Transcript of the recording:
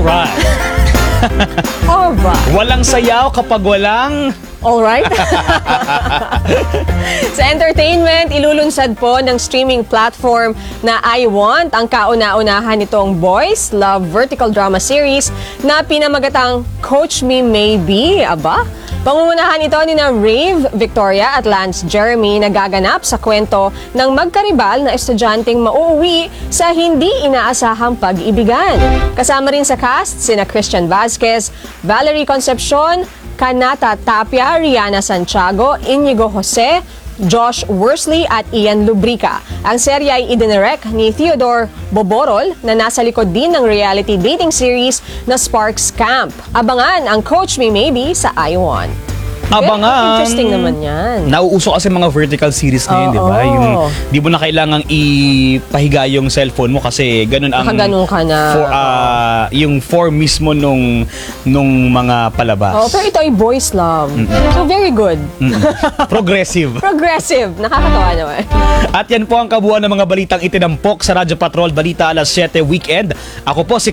Alright. Alright. Walang sayaw kapag walang... Alright. Sa entertainment, ilulunsad po ng streaming platform na I Want ang kauna-unahan nitong boys love vertical drama series na pinamagatang Coach Me Maybe. Aba? Pangungunahan ito ni na Rave Victoria at Lance Jeremy na gaganap sa kwento ng magkaribal na estudyanteng mauuwi sa hindi inaasahang pag-ibigan. Kasama rin sa cast sina Christian Vasquez, Valerie Concepcion, Kanata Tapia, Rihanna Santiago, Inigo Jose, Josh Worsley at Ian Lubrica. Ang serye ay idinirect ni Theodore Boborol na nasa likod din ng reality dating series na Sparks Camp. Abangan ang Coach Me Maybe sa I Want. Abangan. Interesting naman yan. Nauuso kasi mga vertical series ngayon, di ba? Oo. Yung di mo na kailangang ipahiga yung cellphone mo kasi ganun ang Nakaganon ka na. yung form mismo nung mga palabas. Oh, pero ito ay boys love. So very good. Progressive. Progressive. Nakakatawa naman. At yan po ang kabuuan ng mga balitang itinampok sa Radyo Patrol Balita alas 7 weekend. Ako po si